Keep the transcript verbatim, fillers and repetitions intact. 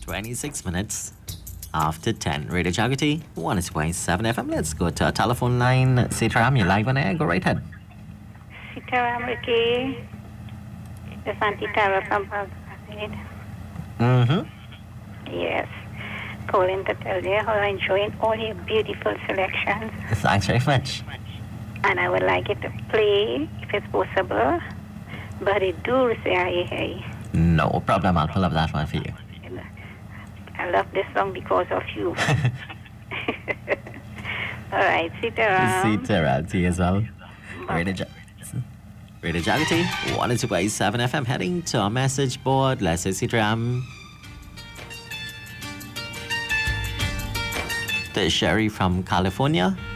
twenty-six minutes after ten. Radio Jagati, one is point seven F M. Let's go to our telephone line. Sitaram, you're live on air. Go right ahead. Sitaram Ricky. This Auntie Tara from Baghdad. Mm-hmm. Yes. Calling to tell you how I'm enjoying all your beautiful selections. Thanks very much. And I would like it to play, if it's possible, but it do say hey. No problem. I'll pull up that one for you. I love this song because of you. All right, Sitaram. Sitaram, to you as well. Radio Jagati. Radio Jagati, one is point seven F M. Heading to our message board. Let's say Sitaram. The Sherry from California.